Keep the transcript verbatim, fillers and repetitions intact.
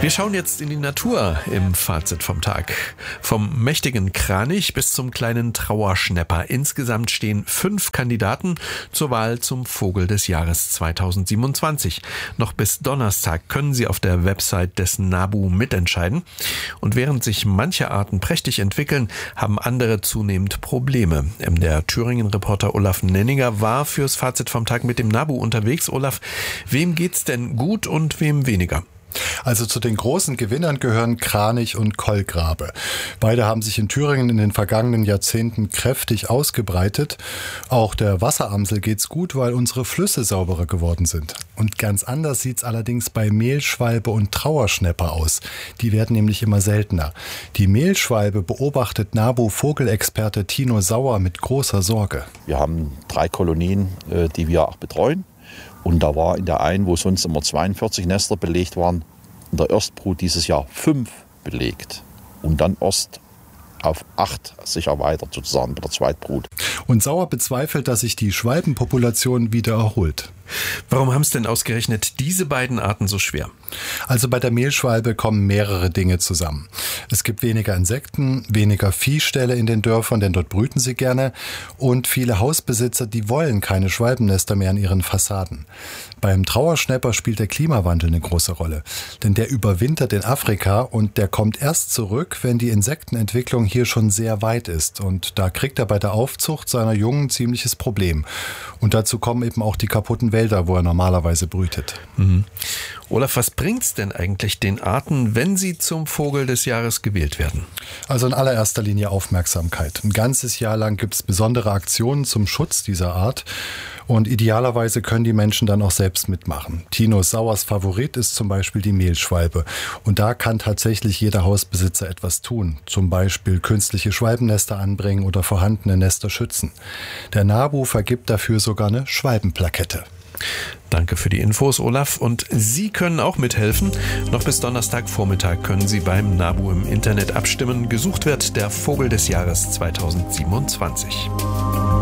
Wir schauen jetzt in die Natur im Fazit vom Tag. Vom mächtigen Kranich bis zum kleinen Trauerschnäpper. Insgesamt stehen fünf Kandidaten zur Wahl zum Vogel des Jahres zweitausendsiebenundzwanzig. Noch bis Donnerstag können Sie auf der Website des NABU mitentscheiden. Und während sich manche Arten prächtig entwickeln, haben andere zunehmend Probleme. Der Thüringen-Reporter Olaf Nenninger war fürs Fazit vom Tag mit dem NABU unterwegs. Olaf, wem geht's denn gut und wem weniger? Also zu den großen Gewinnern gehören Kranich und Kohlgrabe. Beide haben sich in Thüringen in den vergangenen Jahrzehnten kräftig ausgebreitet. Auch der Wasseramsel geht's gut, weil unsere Flüsse sauberer geworden sind. Und ganz anders sieht's allerdings bei Mehlschwalbe und Trauerschnäpper aus. Die werden nämlich immer seltener. Die Mehlschwalbe beobachtet NABU-Vogelexperte Tino Sauer mit großer Sorge. Wir haben drei Kolonien, die wir auch betreuen. Und da war in der einen, wo sonst immer zweiundvierzig Nester belegt waren, in der Erstbrut dieses Jahr fünf belegt. Und dann erst auf acht sich erweitert sozusagen bei der Zweitbrut. Und Sauer bezweifelt, dass sich die Schwalbenpopulation wieder erholt. Warum haben es denn ausgerechnet diese beiden Arten so schwer? Also bei der Mehlschwalbe kommen mehrere Dinge zusammen. Es gibt weniger Insekten, weniger Viehställe in den Dörfern, denn dort brüten sie gerne. Und viele Hausbesitzer, die wollen keine Schwalbennester mehr an ihren Fassaden. Beim Trauerschnäpper spielt der Klimawandel eine große Rolle. Denn der überwintert in Afrika und der kommt erst zurück, wenn die Insektenentwicklung hier schon sehr weit ist. Und da kriegt er bei der Aufzucht seiner Jungen ein ziemliches Problem. Und dazu kommen eben auch die kaputten Wälder, wo er normalerweise brütet. Mhm. Olaf, was bringt's denn eigentlich den Arten, wenn sie zum Vogel des Jahres gewählt werden? Also in allererster Linie Aufmerksamkeit. Ein ganzes Jahr lang gibt es besondere Aktionen zum Schutz dieser Art. Und idealerweise können die Menschen dann auch selbst mitmachen. Tino Sauers Favorit ist zum Beispiel die Mehlschwalbe. Und da kann tatsächlich jeder Hausbesitzer etwas tun. Zum Beispiel künstliche Schwalbennester anbringen oder vorhandene Nester schützen. Der NABU vergibt dafür sogar eine Schwalbenplakette. Danke für die Infos, Olaf. Und Sie können auch mithelfen. Noch bis Donnerstagvormittag können Sie beim NABU im Internet abstimmen. Gesucht wird der Vogel des Jahres zweitausendsiebenundzwanzig.